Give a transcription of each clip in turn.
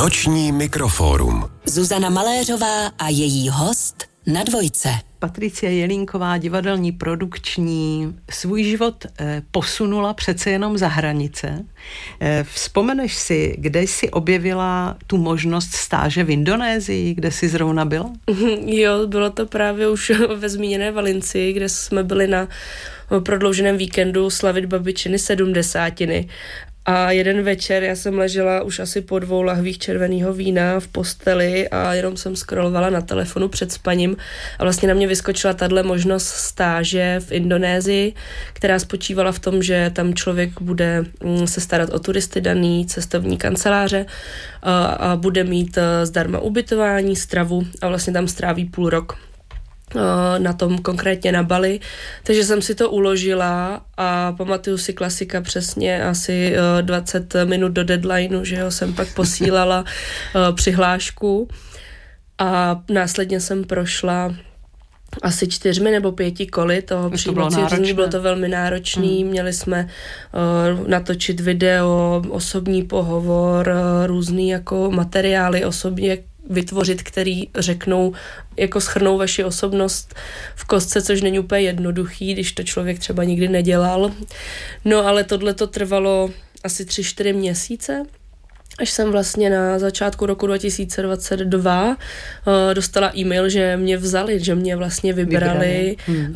Noční mikrofórum. Zuzana Maléřová a její host na Dvojce. Patricie Jelínková, divadelní produkční, svůj život posunula přece jenom za hranice. Vzpomeneš si, kde jsi objevila tu možnost stáže v Indonésii, kde jsi zrovna byla? Jo, bylo to právě už ve zmíněné Valencii, kde jsme byli na prodlouženém víkendu slavit babičiny 70. A jeden večer já jsem ležela už asi po 2 lahvích červeného vína v posteli a jenom jsem scrollovala na telefonu před spaním a vlastně na mě vyskočila tahle možnost stáže v Indonésii, která spočívala v tom, že tam člověk bude se starat o turisty daný, cestovní kanceláře a bude mít zdarma ubytování, stravu a vlastně tam stráví půl rok. Na tom konkrétně na Bali, takže jsem si to uložila a pamatuju si klasika přesně asi 20 minut do deadlineu, že jo, jsem pak posílala přihlášku a následně jsem prošla asi 4 nebo 5 koly toho přijímacího řízení, bylo to velmi náročný, měli jsme natočit video, osobní pohovor, různý jako materiály osobně vytvořit, který řeknou, jako shrnou vaši osobnost v kostce, což není úplně jednoduchý, když to člověk třeba nikdy nedělal. No ale tohle to trvalo asi 3-4 měsíce, až jsem vlastně na začátku roku 2022 dostala e-mail, že mě vzali, že mě vlastně vybrali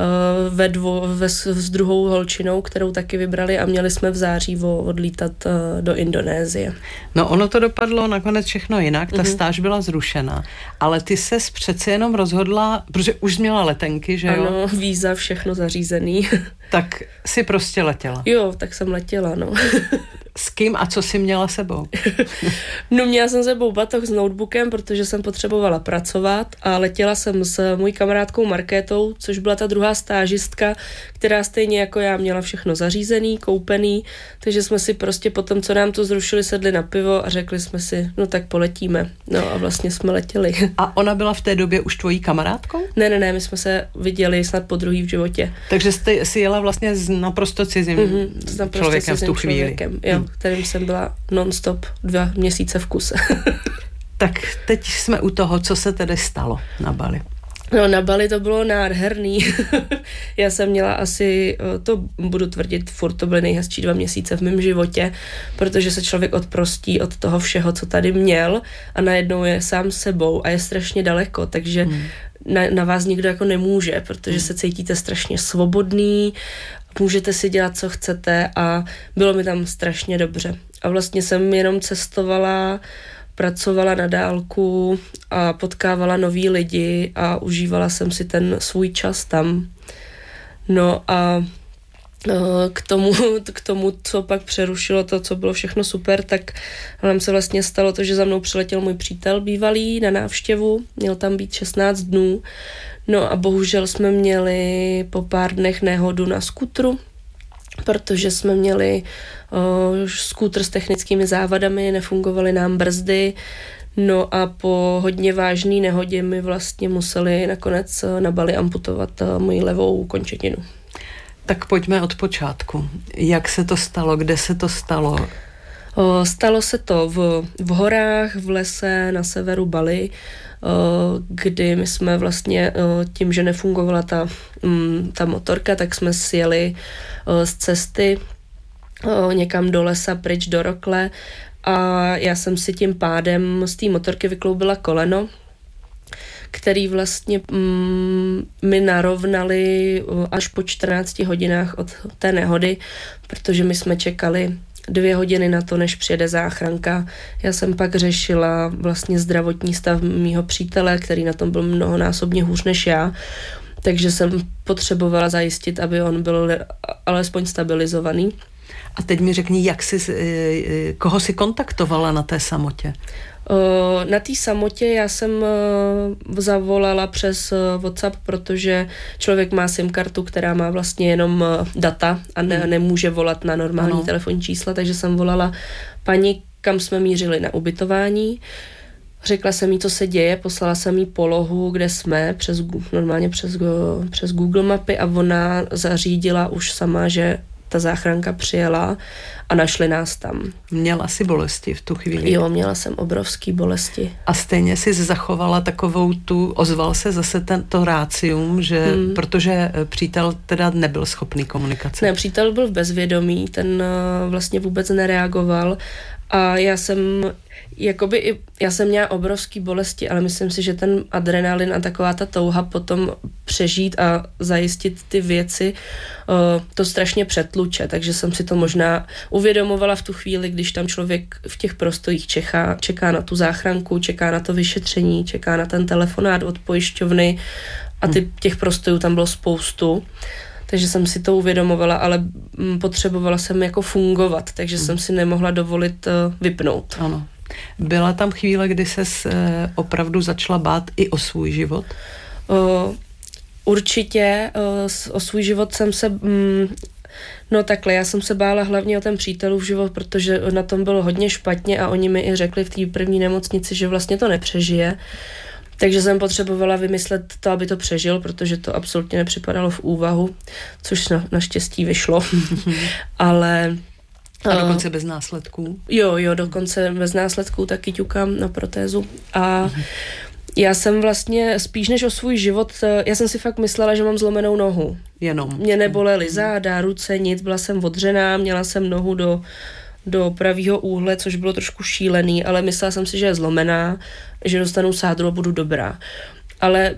s druhou holčinou, kterou taky vybrali a měli jsme v září odlítat do Indonésie. No ono to dopadlo nakonec všechno jinak, ta stáž byla zrušena, ale ty ses přece jenom rozhodla, protože už měla letenky, že jo? Ano, víza, všechno zařízený. Tak si prostě letěla. Jo, tak jsem letěla, no. S kým a co jsi měla sebou? No měla jsem sebou batoh s notebookem, protože jsem potřebovala pracovat a letěla jsem s mojí kamarádkou Markétou, což byla ta druhá stážistka, která stejně jako já měla všechno zařízený, koupený, takže jsme si prostě potom, co nám to zrušili, sedli na pivo a řekli jsme si, no tak poletíme. No a vlastně jsme letěli. A ona byla v té době už tvojí kamarádkou? Ne, my jsme se viděli snad po druhý v životě. Takže jsi jela vlastně s naprosto cizím člověkem v tu chvíli. Jo, kterým jsem byla non-stop 2 měsíce v kuse. Tak teď jsme u toho, co se tedy stalo na Bali. No na Bali to bylo nádherný. Já jsem měla asi, to budu tvrdit, furt to byly nejhezčí 2 měsíce v mém životě, protože se člověk odprostí od toho všeho, co tady měl a najednou je sám sebou a je strašně daleko, takže na vás nikdo jako nemůže, protože se cítíte strašně svobodný, můžete si dělat, co chcete a bylo mi tam strašně dobře. A vlastně jsem jenom cestovala, pracovala na dálku a potkávala nový lidi a užívala jsem si ten svůj čas tam. No a k tomu, co pak přerušilo to, co bylo všechno super, tak nám se vlastně stalo to, že za mnou přiletěl můj přítel bývalý na návštěvu, měl tam být 16 dnů, no a bohužel jsme měli po pár dnech nehodu na skútru, protože jsme měli skútr s technickými závadami, nefungovaly nám brzdy, no a po hodně vážné nehodě mi vlastně museli nakonec na Bali amputovat moji levou končetinu. Tak pojďme od počátku. Jak se to stalo? Kde se to stalo? Stalo se to v horách, v lese na severu Bali, kdy my jsme vlastně tím, že nefungovala ta motorka, tak jsme sjeli z cesty někam do lesa, pryč do rokle a já jsem si tím pádem z té motorky vykloubila koleno, který vlastně mi narovnali až po 14 hodinách od té nehody, protože my jsme čekali 2 hodiny na to, než přijede záchranka. Já jsem pak řešila vlastně zdravotní stav mýho přítele, který na tom byl mnohonásobně hůř než já, takže jsem potřebovala zajistit, aby on byl alespoň stabilizovaný. A teď mi řekni, koho jsi kontaktovala na té samotě? Na té samotě já jsem zavolala přes WhatsApp, ano. Člověk má SIM kartu, která má vlastně jenom data a nemůže volat na normální telefonní čísla, takže jsem volala paní, kam jsme mířili na ubytování. Řekla jsem jí, co se děje, poslala jsem jí polohu, kde jsme, normálně přes Google mapy a ona zařídila už sama, že ta záchranka přijela a našli nás tam. Měla jsi bolesti v tu chvíli? Jo, měla jsem obrovský bolesti. A stejně jsi zachovala takovou ozval se zase to rácium, že protože přítel teda nebyl schopný komunikace. Ne, přítel byl v bezvědomí, ten vlastně vůbec nereagoval a já jsem měla obrovský bolesti, ale myslím si, že ten adrenalin a taková ta touha potom přežít a zajistit ty věci, to strašně přetluče, takže jsem si to možná uvědomovala v tu chvíli, když tam člověk v těch prostojích čeká na tu záchranku, čeká na to vyšetření, čeká na ten telefonát od pojišťovny a těch prostojů tam bylo spoustu. Takže jsem si to uvědomovala, ale potřebovala jsem jako fungovat, takže jsem si nemohla dovolit vypnout. Ano. Byla tam chvíle, kdy ses opravdu začala bát i o svůj život? Určitě o svůj život jsem se... No takhle, já jsem se bála hlavně o ten přítelův život, protože na tom bylo hodně špatně a oni mi i řekli v té první nemocnici, že vlastně to nepřežije. Takže jsem potřebovala vymyslet to, aby to přežil, protože to absolutně nepřipadalo v úvahu, což naštěstí vyšlo. Ale... A dokonce bez následků? Jo, dokonce bez následků, taky ťukám na protézu. A já jsem vlastně spíš než o svůj život, já jsem si fakt myslela, že mám zlomenou nohu. Jenom. Mě nebolely záda, ruce, nic, byla jsem odřená, měla jsem nohu do pravýho úhle, což bylo trošku šílený, ale myslela jsem si, že je zlomená, že dostanu sádru a budu dobrá. Ale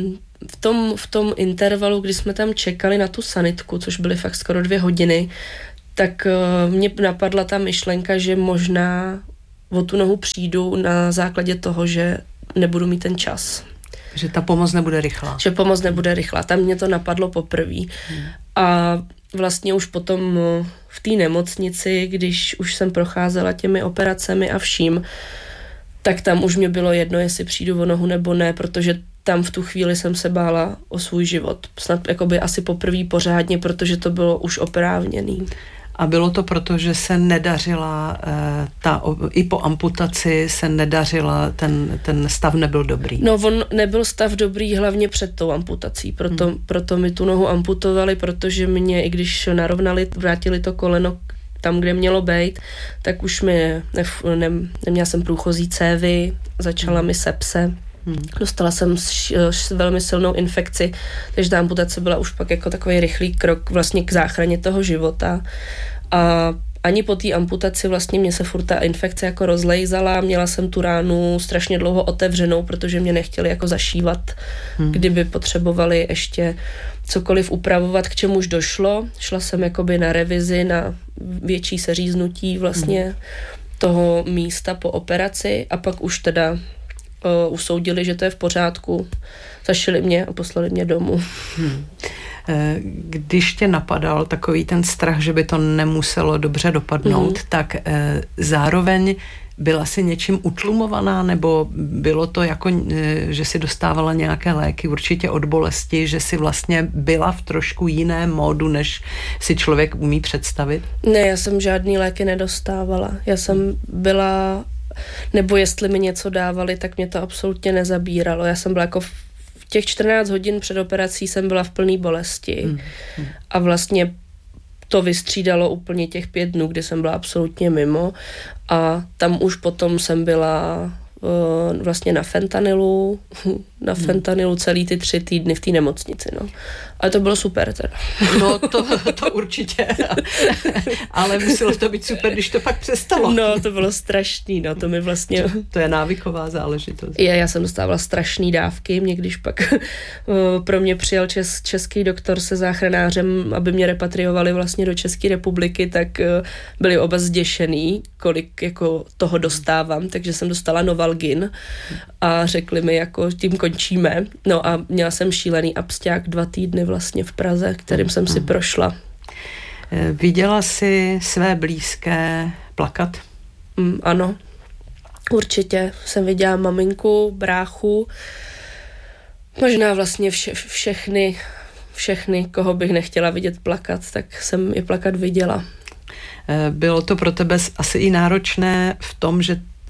v tom intervalu, kdy jsme tam čekali na tu sanitku, což byly fakt skoro 2 hodiny, tak mě napadla ta myšlenka, že možná o tu nohu přijdu na základě toho, že nebudu mít ten čas. Že ta pomoc nebude rychlá. Že pomoc nebude rychlá. Tam mě to napadlo poprvé. A vlastně už potom v té nemocnici, když už jsem procházela těmi operacemi a vším, tak tam už mě bylo jedno, jestli přijdu o nohu nebo ne, protože tam v tu chvíli jsem se bála o svůj život. Snad jakoby asi poprvé pořádně, protože to bylo už oprávněný. A bylo to proto, že se nedařila, i po amputaci se nedařila, ten stav nebyl dobrý. No, on nebyl stav dobrý hlavně před tou amputací, proto mi tu nohu amputovali, protože mě, i když narovnali, vrátili to koleno tam, kde mělo být, tak už neměla jsem průchozí cévy, začala mi sepse. Dostala jsem velmi silnou infekci, takže ta amputace byla už pak jako takový rychlý krok vlastně k záchraně toho života. A ani po té amputaci vlastně mě se furt ta infekce jako rozlejzala, měla jsem tu ránu strašně dlouho otevřenou, protože mě nechtěli jako zašívat, kdyby potřebovali ještě cokoliv upravovat, k čemuž došlo. Šla jsem jakoby na revizi, na větší seříznutí vlastně toho místa po operaci a pak už teda usoudili, že to je v pořádku, zašili mě a poslali mě domů. Když tě napadal takový ten strach, že by to nemuselo dobře dopadnout, tak zároveň byla si něčím utlumovaná, nebo bylo to jako, že si dostávala nějaké léky určitě od bolesti, že si vlastně byla v trošku jiném módu, než si člověk umí představit? Ne, já jsem žádný léky nedostávala. Já jsem byla, nebo jestli mi něco dávali, tak mě to absolutně nezabíralo. Já jsem byla jako v těch 14 hodin před operací jsem byla v plné bolesti a vlastně to vystřídalo úplně těch 5 dnů, kdy jsem byla absolutně mimo a tam už potom jsem byla vlastně na fentanylu celý ty 3 týdny v té nemocnici, no. Ale to bylo super teda. No to určitě, ale muselo to být super, když to pak přestalo. No, to bylo strašný, no, to mi vlastně... To je návyková záležitost. Já jsem dostávala strašný dávky, mě když pak pro mě přijel český doktor se záchranářem, aby mě repatriovali vlastně do České republiky, tak byli oba zděšený, kolik jako toho dostávám, takže jsem dostala Novalgin a řekli mi, jako tím končíme. No a měla jsem šílený absťák 2 týdny vlastně v Praze, kterým jsem si prošla. Viděla jsi své blízké plakat? Ano, určitě. Jsem viděla maminku, bráchu, možná vlastně všechny, koho bych nechtěla vidět plakat, tak jsem je plakat viděla. Bylo to pro tebe asi i náročné v tom, že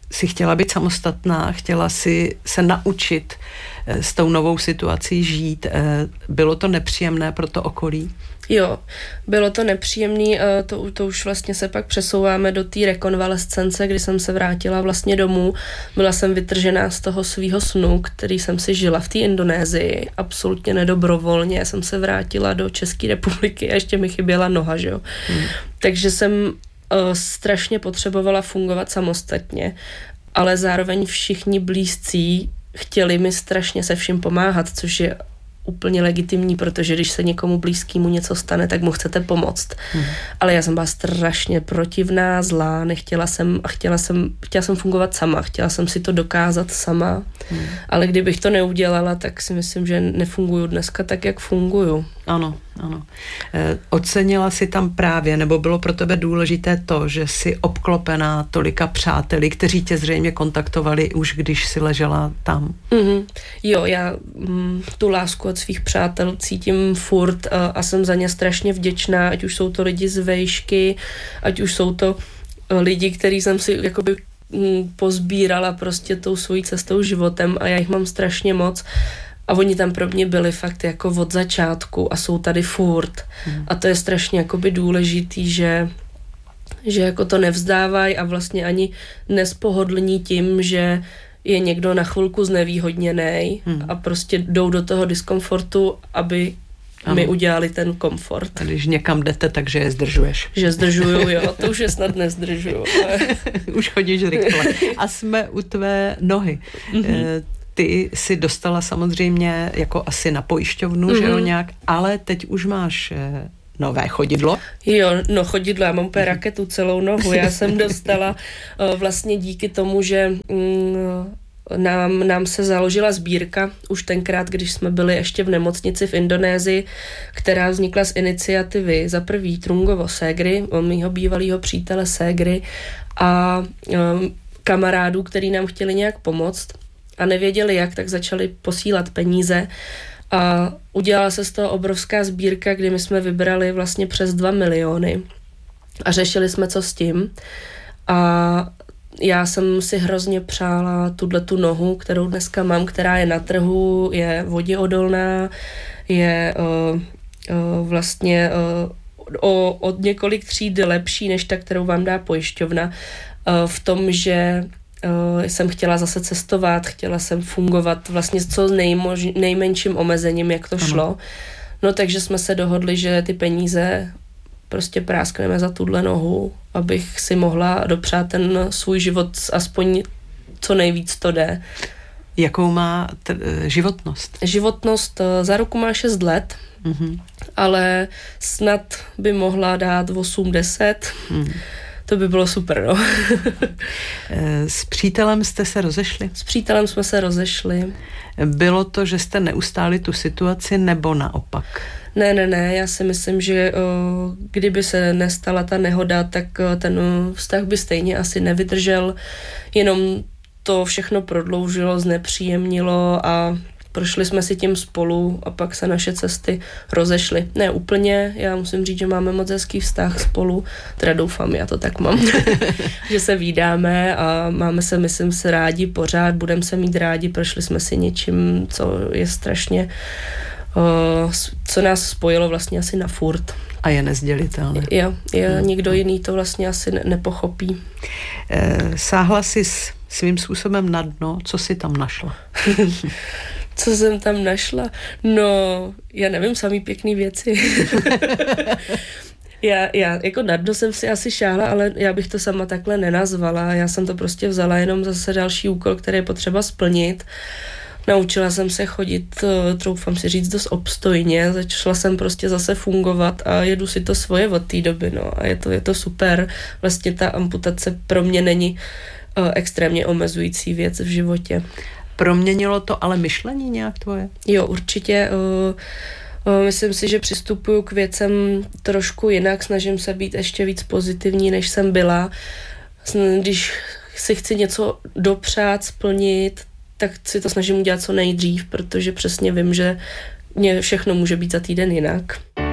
si chtěla být samostatná, chtěla si se naučit s tou novou situací žít. Bylo to nepříjemné pro to okolí? Jo, bylo to nepříjemný, to už vlastně se pak přesouváme do té rekonvalescence, kdy jsem se vrátila vlastně domů. Byla jsem vytržená z toho svýho snu, který jsem si žila v té Indonésii. Absolutně nedobrovolně jsem se vrátila do České republiky a ještě mi chyběla noha, že jo. Takže jsem strašně potřebovala fungovat samostatně, ale zároveň všichni blízcí chtěli mi strašně se vším pomáhat, což je úplně legitimní, protože když se někomu blízkému něco stane, tak mu chcete pomoct. Ale já jsem byla strašně protivná, zlá, chtěla jsem fungovat sama, chtěla jsem si to dokázat sama, ale kdybych to neudělala, tak si myslím, že nefunguju dneska tak, jak funguju. Ano. Ocenila si tam právě, nebo bylo pro tebe důležité to, že jsi obklopená tolika přáteli, kteří tě zřejmě kontaktovali už, když jsi ležela tam? Jo, já tu lásku od svých přátel cítím furt a jsem za ně strašně vděčná, ať už jsou to lidi z vejšky, ať už jsou to lidi, který jsem si jakoby pozbírala prostě tou svojí cestou životem a já jich mám strašně moc. A oni tam pro mě byli fakt jako od začátku a jsou tady furt. A to je strašně jakoby důležitý, že jako to nevzdávají a vlastně ani nespohodlní tím, že je někdo na chvilku znevýhodněnej a prostě jdou do toho diskomfortu, aby mi udělali ten komfort. A když někam jdete, takže je zdržuješ. Že zdržuju, jo, to už je snad nezdržuju. Ale... Už chodíš rychle. A jsme u tvé nohy. Ty si dostala samozřejmě jako asi na pojišťovnu, že jo, nějak, ale teď už máš nové chodidlo. Jo, no chodidlo, já mám úplně raketu celou nohu. Já jsem dostala vlastně díky tomu, že nám se založila sbírka už tenkrát, když jsme byli ještě v nemocnici v Indonésii, která vznikla z iniciativy za prvý Trungovo ségry, mýho bývalého přítele ségry a kamarádů, který nám chtěli nějak pomoct a nevěděli jak, tak začali posílat peníze a udělala se z toho obrovská sbírka, kdy my jsme vybrali vlastně přes 2 miliony a řešili jsme, co s tím. A já jsem si hrozně přála tu nohu, kterou dneska mám, která je na trhu, je voděodolná, je vlastně o několik tříd lepší, než ta, kterou vám dá pojišťovna, v tom, že jsem chtěla zase cestovat, chtěla jsem fungovat vlastně s co nejmenším omezením, jak to šlo. No takže jsme se dohodli, že ty peníze prostě práskneme za tuhle nohu, abych si mohla dopřát ten svůj život aspoň co nejvíc to jde. Jakou má životnost? Životnost za roku má 6 let, ale snad by mohla dát 8-10. To by bylo super, no. S přítelem jste se rozešli? S přítelem jsme se rozešli. Bylo to, že jste neustáli tu situaci, nebo naopak? Ne, já si myslím, že kdyby se nestala ta nehoda, tak ten vztah by stejně asi nevydržel, jenom to všechno prodloužilo, znepříjemnilo a prošli jsme si tím spolu a pak se naše cesty rozešly. Ne úplně, já musím říct, že máme moc hezký vztah spolu, teda doufám, já to tak mám, že se vídáme a máme se, myslím, se rádi pořád, budeme se mít rádi, prošli jsme si něčím, co je strašně, co nás spojilo vlastně asi na furt. A je nezdělitelné. Jo, nikdo jiný to vlastně asi nepochopí. Sáhla jsi svým způsobem na dno, co jsi tam našla? Co jsem tam našla? No, já nevím, samý pěkný věci. Já jako na dno jsem si asi šáhla, ale já bych to sama takhle nenazvala. Já jsem to prostě vzala jenom zase další úkol, který je potřeba splnit. Naučila jsem se chodit, troufám si říct, dost obstojně. Začala jsem prostě zase fungovat a jedu si to svoje od té doby, no. A je to super. Vlastně ta amputace pro mě není extrémně omezující věc v životě. Proměnilo to ale myšlení nějak tvoje? Jo, určitě. Myslím si, že přistupuju k věcem trošku jinak, snažím se být ještě víc pozitivní, než jsem byla. Když si chci něco dopřát, splnit, tak si to snažím udělat co nejdřív, protože přesně vím, že všechno může být za týden jinak.